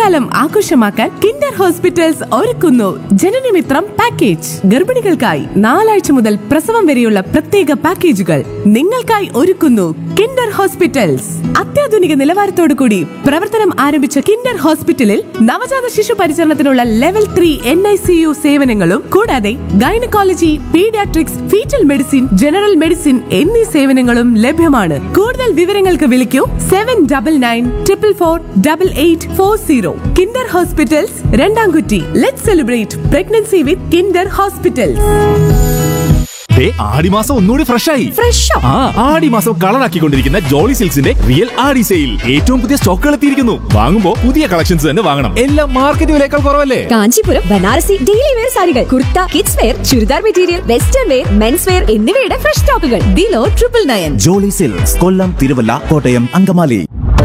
കുട്ടിക്കാലം ആഘോഷമാക്കാൻ Kinder hospitals ഒരുക്കുന്നു ജനനമിത്രം പാക്കേജ്. ഗർഭിണികൾക്കായി 4 ആഴ്ച മുതൽ പ്രസവം വരെയുള്ള പ്രത്യേക പാക്കേജുകൾ നിങ്ങൾക്കായി ഒരുക്കുന്നു കിൻഡർ ഹോസ്പിറ്റൽസ്. അത്യാധുനിക നിലവാരത്തോടു കൂടി പ്രവർത്തനം ആരംഭിച്ച കിൻഡർ ഹോസ്പിറ്റലിൽ നവജാത ശിശു പരിചരണത്തിനുള്ള ലെവൽ 3 NICU സേവനങ്ങളും കൂടാതെ gynaecology, paediatrics, fetal medicine, general medicine എന്നീ സേവനങ്ങളും ലഭ്യമാണ്. കൂടുതൽ വിവരങ്ങൾക്ക് വിളിക്കൂ 7944448840. Kinder hospitals, രണ്ടാംകുറ്റി. Let's celebrate pregnancy with Kinder hospitals. ആടിമാസം ഒന്നുകൂടി ഫ്രഷായി. ആടിമാസം കളറാക്കിക്കൊണ്ടിരിക്കുന്ന ജോളി സിൽക്സിന്റെ റിയൽ ആടി സെയിൽ. ഏറ്റവും പുതിയ സ്റ്റോക്കുകൾ എത്തിയിരിക്കുന്നു. വാങ്ങുമ്പോൾ പുതിയ കളക്ഷൻസ് തന്നെ വാങ്ങണം. എല്ലാം മാർക്കറ്റ് വിലയേക്കാൾ കുറവല്ലേ? കാഞ്ചീപുരം ബനാറസി ഡെയിലി വെയർ സാരികൾ, kurta, kids wear, churidar material, western wear, men's wear എന്നിവയുടെ ഫ്രഷ് സ്റ്റോക്കുകൾ ബിലോ 999. ജോളി സിൽക്സ്, കൊല്ലം, തിരുവല്ല, കോട്ടയം, അങ്കമാലി.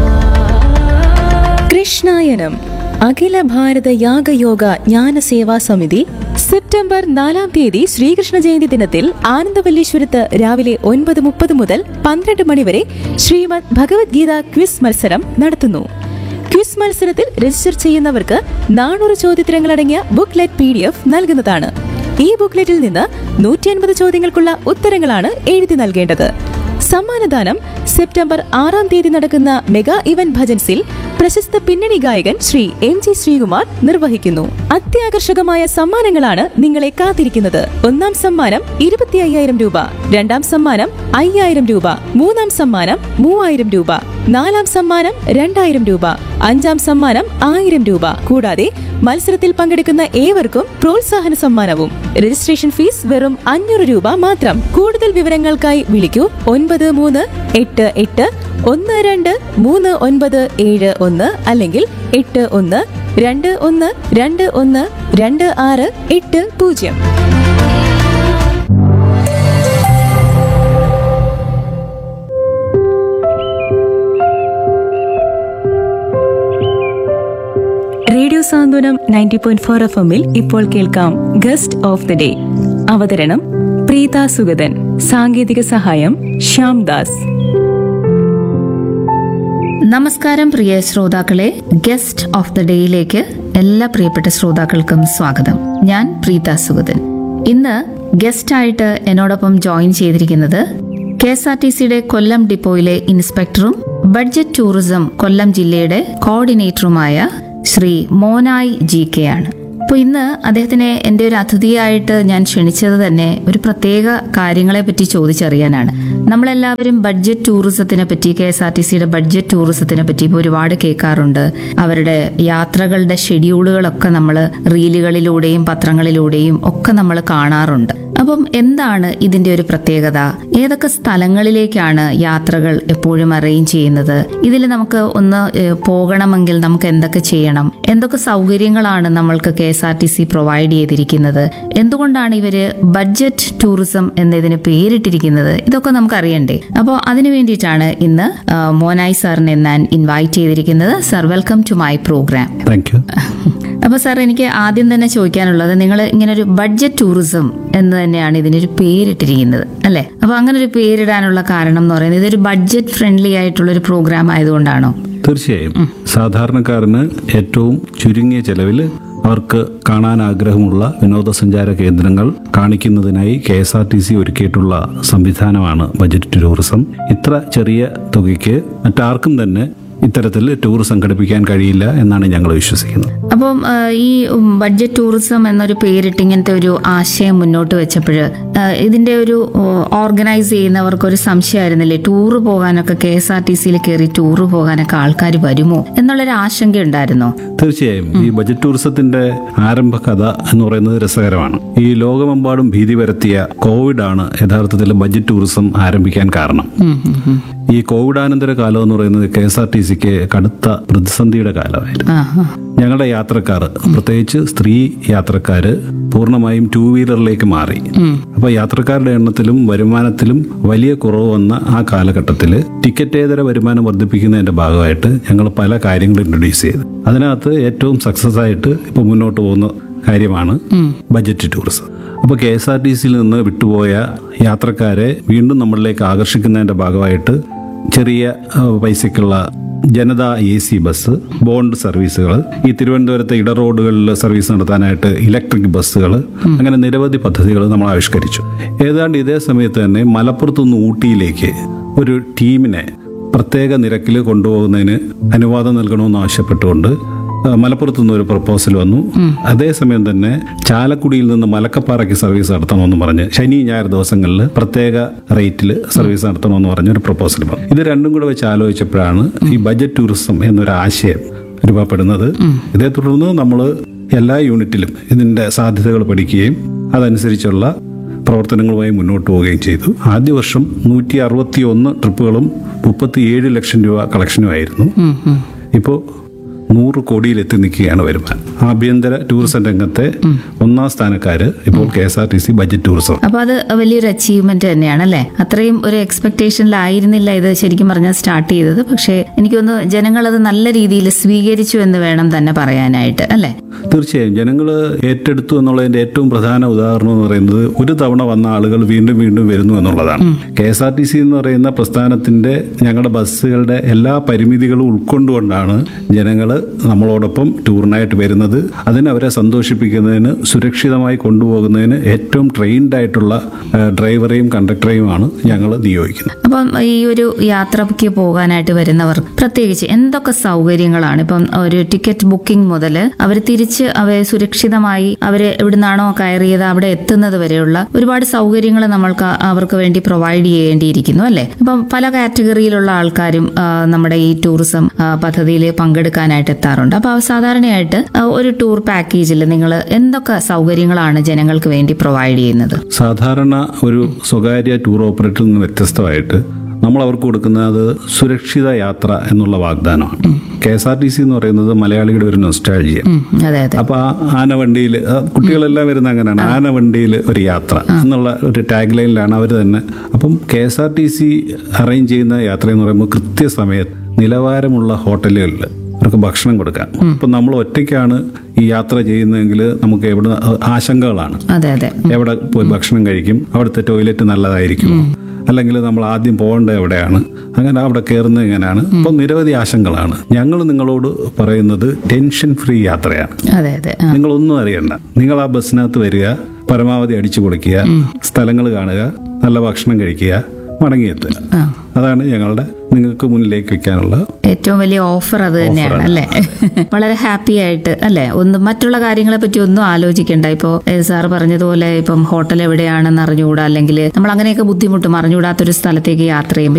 കൃഷ്ണായനം അഖില ഭാരത യാഗയോഗ ജ്ഞാന സേവാ സമിതി സെപ്റ്റംബർ 4-ാം തീയതി ശ്രീകൃഷ്ണ ജയന്തി ദിനത്തിൽ ആനന്ദവല്ലീശ്വരത്ത് രാവിലെ 9:30 മുതൽ 12 മണിവരെ ശ്രീമദ് ഭഗവത്ഗീത ക്വിസ് മത്സരം നടത്തുന്നു. ക്വിസ് മത്സരത്തിൽ രജിസ്റ്റർ ചെയ്യുന്നവർക്ക് 400 ചോദ്യോത്തരങ്ങളടങ്ങിയ ബുക്ക്ലെറ്റ് PDF നൽകുന്നതാണ്. ഈ ബുക്ക്ലെറ്റിൽ നിന്ന് 150 ചോദ്യങ്ങൾക്കുള്ള ഉത്തരങ്ങളാണ് എഴുതി നൽകേണ്ടത്. സമ്മാനദാനം സെപ്റ്റംബർ 6-ാം തീയതി നടക്കുന്ന മെഗാ ഇവന്റ് ഭജൻസിൽ പ്രശസ്ത പിന്നണി ഗായകൻ ശ്രീ MG ശ്രീകുമാർ നിർവഹിക്കുന്നു. അത്യാകർഷകമായ സമ്മാനങ്ങളാണ് നിങ്ങളെ കാത്തിരിക്കുന്നത്. 1-ാം സമ്മാനം 25,000 രൂപ, 2-ാം സമ്മാനം 5,000 രൂപ, 3-ാം സമ്മാനം 3,000 രൂപ, 4-ാം സമ്മാനം 2,000 രൂപ, 5-ാം സമ്മാനം 1,000 രൂപ. കൂടാതെ മത്സരത്തിൽ പങ്കെടുക്കുന്ന ഏവർക്കും പ്രോത്സാഹന സമ്മാനവും. രജിസ്ട്രേഷൻ ഫീസ് വെറും 500 രൂപ മാത്രം. കൂടുതൽ വിവരങ്ങൾക്കായി വിളിക്കൂ 9388123971 അല്ലെങ്കിൽ 8121212680. റേഡിയോ സാന്ത്വനം 90.4 FM-ൽ ഇപ്പോൾ കേൾക്കാം ഗസ്റ്റ് ഓഫ് ദി ഡേ. അവതരണം പ്രീത സുഗതൻ. സാങ്കേതിക സഹായം ശ്യാംദാസ്. നമസ്കാരം പ്രിയ ശ്രോതാക്കളെ, ഗസ്റ്റ് ഓഫ് ദ ഡേയിലേക്ക് എല്ലാ പ്രിയപ്പെട്ട ശ്രോതാക്കൾക്കും സ്വാഗതം. ഞാൻ പ്രീത സുഗതൻ. ഇന്ന് ഗസ്റ്റായിട്ട് എന്നോടൊപ്പം ജോയിൻ ചെയ്തിരിക്കുന്നത് KSRTCയുടെ കൊല്ലം ഡിപ്പോയിലെ ഇൻസ്പെക്ടറും ബഡ്ജറ്റ് ടൂറിസം കൊല്ലം ജില്ലയുടെ കോർഡിനേറ്ററുമായ ശ്രീ മോനായി GK ആണ്. അപ്പോൾ ഇന്ന് അദ്ദേഹത്തിനെ എൻ്റെ ഒരു അതിഥിയായിട്ട് ഞാൻ ക്ഷണിച്ചത് തന്നെ ഒരു പ്രത്യേക കാര്യങ്ങളെ പറ്റി ചോദിച്ചറിയാനാണ്. നമ്മളെല്ലാവരും ബഡ്ജറ്റ് ടൂറിസത്തിനെ പറ്റി, KSRTCയുടെ ബഡ്ജറ്റ് ടൂറിസത്തിനെ പറ്റി ഇപ്പോൾ ഒരുപാട് കേൾക്കാറുണ്ട്. അവരുടെ യാത്രകളുടെ ഷെഡ്യൂളുകളൊക്കെ നമ്മൾ റീലുകളിലൂടെയും പത്രങ്ങളിലൂടെയും ഒക്കെ നമ്മൾ കാണാറുണ്ട്. അപ്പം എന്താണ് ഇതിന്റെ ഒരു പ്രത്യേകത? ഏതൊക്കെ സ്ഥലങ്ങളിലേക്കാണ് യാത്രകൾ എപ്പോഴും അറേഞ്ച് ചെയ്യുന്നത്? ഇതിൽ നമുക്ക് ഒന്ന് പോകണമെങ്കിൽ നമുക്ക് എന്തൊക്കെ ചെയ്യണം? എന്തൊക്കെ സൗകര്യങ്ങളാണ് നമ്മൾക്ക് KSRTC പ്രൊവൈഡ് ചെയ്തിരിക്കുന്നത്? എന്തുകൊണ്ടാണ് ഇവര് ബഡ്ജറ്റ് ടൂറിസം എന്നതിന് പേരിട്ടിരിക്കുന്നത്? ഇതൊക്കെ നമുക്ക് അറിയണ്ടേ? അപ്പോൾ അതിനു വേണ്ടിയിട്ടാണ് ഇന്ന് മോനായി സാറിനെ ഞാൻ ഇൻവൈറ്റ് ചെയ്തിരിക്കുന്നത്. Sir, welcome to my programme. Thank you. അപ്പോൾ സാർ, എനിക്ക് ആദ്യം തന്നെ ചോദിക്കാനുള്ളത്, നിങ്ങൾ ഇങ്ങനെ ഒരു ബഡ്ജറ്റ് ടൂറിസം എന്ന് തന്നെയാണ് ഇതിനൊരു പേരിട്ടിരിക്കുന്നത് അല്ലേ? അപ്പോൾ അങ്ങനെ ഒരു പേരിടാനുള്ള കാരണം എന്ന് പറയുന്നത് ഇതൊരു ബഡ്ജറ്റ് ഫ്രണ്ട്ലി ആയിട്ടുള്ള ഒരു പ്രോഗ്രാം ആയതുകൊണ്ടാണോ? തീർച്ചയായും. സാധാരണക്കാരന് ഏറ്റവും ചുരുങ്ങിയ ചെലവിൽ അവർക്ക് കാണാൻ ആഗ്രഹമുള്ള വിനോദസഞ്ചാര കേന്ദ്രങ്ങൾ കാണിക്കുന്നതിനായി KSRTC ഒരുക്കിയിട്ടുള്ള സംവിധാനമാണ് ബഡ്ജറ്റ് ടൂറിസം. ഇത്ര ചെറിയ തുകയ്ക്ക് മറ്റാർക്കും തന്നെ ഇത്തരത്തിൽ ടൂർ സംഘടിപ്പിക്കാൻ കഴിയില്ല എന്നാണ് ഞങ്ങൾ വിശ്വസിക്കുന്നത്. അപ്പം ഈ ബഡ്ജറ്റ് ടൂറിസം എന്നൊരു പേരിട്ട് ഇങ്ങനത്തെ ഒരു ആശയം മുന്നോട്ട് വെച്ചപ്പോൾ ഇതിന്റെ ഒരു ഓർഗനൈസ് ചെയ്യുന്നവർക്കൊരു സംശയമായിരുന്നില്ലേ, ടൂറ് പോകാനൊക്കെ KSRTCയിൽ കയറി ടൂറ് പോകാനൊക്കെ ആൾക്കാർ വരുമോ എന്നുള്ളൊരു ആശങ്ക ഉണ്ടായിരുന്നോ? തീർച്ചയായും. ഈ ബഡ്ജറ്റ് ടൂറിസത്തിന്റെ ആരംഭ കഥ എന്ന് പറയുന്നത് രസകരമാണ്. ഈ ലോകമെമ്പാടും ഭീതി പരത്തിയ കോവിഡാണ് യഥാർത്ഥത്തിൽ ബഡ്ജറ്റ് ടൂറിസം ആരംഭിക്കാൻ കാരണം. ഈ കോവിഡാനന്തര കാലം എന്ന് പറയുന്നത് KSRTCക്ക് കടുത്ത പ്രതിസന്ധിയുടെ കാലമായിരുന്നു. ഞങ്ങളുടെ യാത്രക്കാർ, പ്രത്യേകിച്ച് സ്ത്രീ യാത്രക്കാര് പൂർണ്ണമായും 2 വീലറിലേക്ക് മാറി. അപ്പൊ യാത്രക്കാരുടെ എണ്ണത്തിലും വരുമാനത്തിലും വലിയ കുറവ് വന്ന ആ കാലഘട്ടത്തിൽ ടിക്കറ്റേതര വരുമാനം വർദ്ധിപ്പിക്കുന്നതിന്റെ ഭാഗമായിട്ട് ഞങ്ങൾ പല കാര്യങ്ങളും ഇൻട്രൊഡ്യൂസ് ചെയ്തു. അതിനകത്ത് ഏറ്റവും സക്സസ് ആയിട്ട് ഇപ്പൊ മുന്നോട്ട് പോകുന്ന കാര്യമാണ് ബഡ്ജറ്റ് ടൂറിസം. അപ്പോൾ KSRTCയിൽ നിന്ന് വിട്ടുപോയ യാത്രക്കാരെ വീണ്ടും നമ്മളിലേക്ക് ആകർഷിക്കുന്നതിന്റെ ഭാഗമായിട്ട് ചെറിയ പൈസയ്ക്കുള്ള ജനത AC ബസ്, ബോണ്ട് സർവീസുകൾ, ഈ തിരുവനന്തപുരത്തെ ഇട റോഡുകളിൽ സർവീസ് നടത്താനായിട്ട് ഇലക്ട്രിക് ബസ്സുകൾ, അങ്ങനെ നിരവധി പദ്ധതികൾ നമ്മൾ ആവിഷ്കരിച്ചു. ഏതാണ്ട് ഇതേ സമയത്ത് തന്നെ മലപ്പുറത്തുനിന്ന് ഊട്ടിയിലേക്ക് ഒരു ടീമിനെ പ്രത്യേക നിരക്കിൽ കൊണ്ടുപോകുന്നതിന് അനുവാദം നൽകണമെന്ന് ആവശ്യപ്പെട്ടുകൊണ്ട് മലപ്പുറത്തു നിന്ന് ഒരു പ്രപ്പോസൽ വന്നു. അതേസമയം തന്നെ ചാലക്കുടിയിൽ നിന്ന് മലക്കപ്പാറയ്ക്ക് സർവീസ് നടത്തണമെന്ന് പറഞ്ഞ് ശനി ഞായർ ദിവസങ്ങളിൽ പ്രത്യേക റേറ്റിൽ സർവീസ് നടത്തണമെന്ന് പറഞ്ഞ ഒരു പ്രപ്പോസൽ വന്നു. ഇത് രണ്ടും കൂടെ വെച്ച് ആലോചിച്ചപ്പോഴാണ് ഈ ബജറ്റ് ടൂറിസം എന്നൊരു ആശയം രൂപപ്പെടുന്നത്. ഇതേ തുടർന്ന് നമ്മൾ എല്ലാ യൂണിറ്റിലും ഇതിന്റെ സാധ്യതകൾ പഠിക്കുകയും അതനുസരിച്ചുള്ള പ്രവർത്തനങ്ങളുമായി മുന്നോട്ട് പോവുകയും ചെയ്തു. ആദ്യ വർഷം 161 ട്രിപ്പുകളും 37 ലക്ഷം രൂപ കളക്ഷനുമായിരുന്നു. ഇപ്പോൾ 100 കോടിയിലെത്തി നിൽക്കുകയാണ് വരുമാനം. ആഭ്യന്തര ടൂറിസം രംഗത്തെ 1ാം സ്ഥാനക്കാര് ഇപ്പോൾ KSRTC ബജറ്റ് ടൂറിസം. അപ്പൊ അത് വലിയൊരു അച്ചീവ്മെന്റ് തന്നെയാണ് അല്ലേ? അത്രയും ഒരു എക്സ്പെക്ടേഷനിലായിരുന്നില്ല ഇത് ശരിക്കും പറഞ്ഞാൽ സ്റ്റാർട്ട് ചെയ്തത്. പക്ഷേ എനിക്കൊന്ന് ജനങ്ങൾ അത് നല്ല രീതിയിൽ സ്വീകരിച്ചു എന്ന് വേണം തന്നെ പറയാനായിട്ട് അല്ലേ? തീർച്ചയായും ജനങ്ങൾ ഏറ്റെടുത്തു എന്നുള്ളതിന്റെ ഏറ്റവും പ്രധാന ഉദാഹരണം എന്ന് പറയുന്നത് ഒരു തവണ വന്ന ആളുകൾ വീണ്ടും വീണ്ടും വരുന്നു എന്നുള്ളതാണ്. KSRTC എന്ന് പറയുന്ന പ്രസ്ഥാനത്തിന്റെ ഞങ്ങളുടെ ബസ്സുകളുടെ എല്ലാ പരിമിതികളും ഉൾക്കൊണ്ടുകൊണ്ടാണ് ജനങ്ങൾ നമ്മളോടൊപ്പം ടൂറിനായിട്ട് വരുന്നത്. അതിന് അവരെ സന്തോഷിപ്പിക്കുന്നതിന്, സുരക്ഷിതമായി കൊണ്ടുപോകുന്നതിന് ഏറ്റവും ട്രെയിൻഡ് ആയിട്ടുള്ള ഡ്രൈവറെയും കണ്ടക്ടറെയുമാണ് ഞങ്ങൾ നിയോഗിക്കുന്നത്. അപ്പം ഈ ഒരു യാത്രയ്ക്ക് പോകാനായിട്ട് വരുന്നവർ പ്രത്യേകിച്ച് എന്തൊക്കെ സൗകര്യങ്ങളാണ്? ഇപ്പം ഒരു ടിക്കറ്റ് ബുക്കിംഗ് മുതൽ അവർ തിരിച്ച് അവരെ സുരക്ഷിതമായി അവര് എവിടുന്നാണോ കയറിയത് അവിടെ എത്തുന്നത് വരെയുള്ള ഒരുപാട് സൗകര്യങ്ങൾ നമ്മൾക്ക് അവർക്ക് വേണ്ടി പ്രൊവൈഡ് ചെയ്യേണ്ടിയിരിക്കുന്നു അല്ലേ? ഇപ്പം പല കാറ്റഗറിയിലുള്ള ആൾക്കാരും നമ്മുടെ ഈ ടൂറിസം പദ്ധതിയിൽ പങ്കെടുക്കാനായിട്ട് എത്താറുണ്ട്. അപ്പൊ സാധാരണയായിട്ട് ഒരു ടൂർ പാക്കേജിൽ നിങ്ങൾ എന്തൊക്കെ സൗകര്യങ്ങളാണ് ജനങ്ങൾക്ക് വേണ്ടി പ്രൊവൈഡ് ചെയ്യുന്നത്? സാധാരണ ഒരു സ്വകാര്യ ടൂർ ഓപ്പറേറ്ററിൽ നിന്ന് വ്യത്യസ്തമായിട്ട് നമ്മൾ അവർക്ക് കൊടുക്കുന്നത് സുരക്ഷിത യാത്ര എന്നുള്ള വാഗ്ദാനമാണ്. KSRTC എന്ന് പറയുന്നത് മലയാളികളുടെ ഒരു നൊസ്റ്റാൾജിയ. അപ്പൊ ആനവണ്ടിയിൽ കുട്ടികളെല്ലാം വരുന്ന അങ്ങനെയാണ്, ആനവണ്ടിയിൽ ഒരു യാത്ര എന്നുള്ള ഒരു ടാഗ് ലൈനിലാണ് അവർ തന്നെ. അപ്പം KSRTC അറേഞ്ച് ചെയ്യുന്ന യാത്ര എന്ന് പറയുമ്പോൾ കൃത്യസമയത്ത് നിലവാരമുള്ള ഹോട്ടലുകളിൽ അവർക്ക് ഭക്ഷണം കൊടുക്കാം. ഇപ്പൊ നമ്മൾ ഒറ്റയ്ക്കാണ് ഈ യാത്ര ചെയ്യുന്നതെങ്കിൽ നമുക്ക് എവിടെ ആശങ്കകളാണ്. എവിടെ പോയി ഭക്ഷണം കഴിക്കും, അവിടുത്തെ ടോയ്ലറ്റ് നല്ലതായിരിക്കും, അല്ലെങ്കിൽ നമ്മൾ ആദ്യം പോകേണ്ടത് എവിടെയാണ്, അങ്ങനെ അവിടെ കയറുന്നത് എങ്ങനെയാണ്. ഇപ്പൊ നിരവധി ആശങ്കകളാണ്. ഞങ്ങൾ നിങ്ങളോട് പറയുന്നത് ടെൻഷൻ ഫ്രീ യാത്രയാണ്. നിങ്ങളൊന്നും അറിയണ്ട, നിങ്ങൾ ആ ബസ്സിനകത്ത് വരിക, പരമാവധി അടിച്ചു പൊളിക്കുക, സ്ഥലങ്ങൾ കാണുക, നല്ല ഭക്ഷണം കഴിക്കുക, മടങ്ങിയെത്തുക. അതാണ് ഞങ്ങളുടെ നിങ്ങൾക്ക് മുന്നിലേക്ക് വെക്കാനുള്ള ഏറ്റവും വലിയ ഓഫർ. അത് തന്നെയാണ് അല്ലേ? വളരെ ഹാപ്പി ആയിട്ട് അല്ലേ? മറ്റുള്ള കാര്യങ്ങളെ പറ്റി ഒന്നും ആലോചിക്കണ്ട. ഇപ്പോ സാർ പറഞ്ഞതുപോലെ ഇപ്പം ഹോട്ടൽ എവിടെയാണെന്ന് അറിഞ്ഞുകൂടാ, അല്ലെങ്കിൽ നമ്മൾ അങ്ങനെയൊക്കെ ബുദ്ധിമുട്ടും അറിഞ്ഞുകൂടാത്തൊരു സ്ഥലത്തേക്ക് യാത്ര ചെയ്യുമ്പോൾ